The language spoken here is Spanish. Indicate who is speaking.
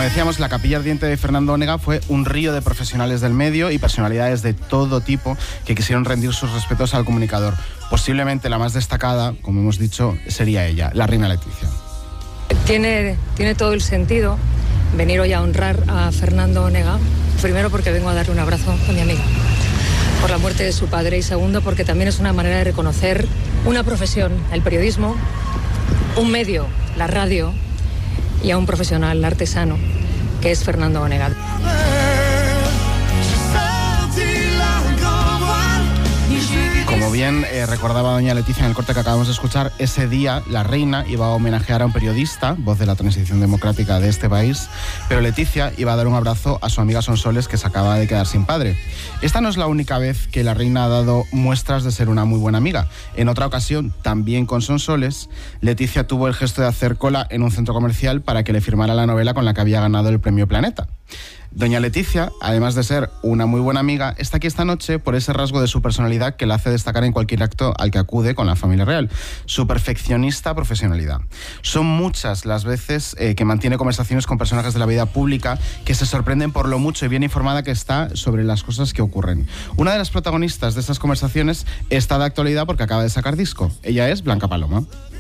Speaker 1: decíamos, la Capilla Ardiente de Fernando Onega fue un río de profesionales del medio y personalidades de todo tipo que quisieron rendir sus respetos al comunicador. Posiblemente la más destacada, como hemos dicho, sería ella, la reina Letizia.
Speaker 2: Tiene todo el sentido venir hoy a honrar a Fernando Onega, primero porque vengo a darle un abrazo a mi amiga por la muerte de su padre, y segundo porque también es una manera de reconocer una profesión, el periodismo, un medio, la radio, y a un profesional artesano que es Fernando Onega.
Speaker 1: Como bien recordaba doña Letizia en el corte que acabamos de escuchar, ese día la reina iba a homenajear a un periodista, voz de la transición democrática de este país, pero Letizia iba a dar un abrazo a su amiga Sonsoles, que se acaba de quedar sin padre. Esta no es la única vez que la reina ha dado muestras de ser una muy buena amiga. En otra ocasión, también con Sonsoles, Letizia tuvo el gesto de hacer cola en un centro comercial para que le firmara la novela con la que había ganado el premio Planeta. Doña Letizia, además de ser una muy buena amiga, está aquí esta noche por ese rasgo de su personalidad que la hace destacar en cualquier acto al que acude con la familia real: su perfeccionista profesionalidad. Son muchas las veces que mantiene conversaciones con personajes de la vida pública que se sorprenden por lo mucho y bien informada que está sobre las cosas que ocurren. Una de las protagonistas de esas conversaciones está de actualidad porque acaba de sacar disco. Ella es Blanca Paloma.